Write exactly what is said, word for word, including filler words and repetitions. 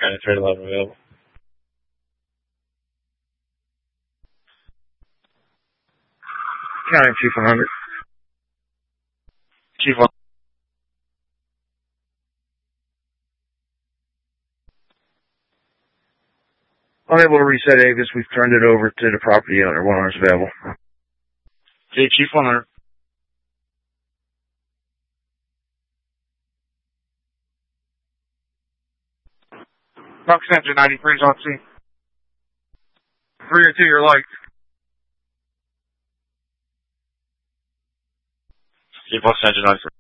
County three eleven available. County Chief one hundred. Chief one. Unable to reset Avis. We've turned it over to the property owner. one hundred is available. Okay, Chief one hundred. Fox Engine ninety-three is on scene. three or two, your light. Chief Fox Engine ninety-three.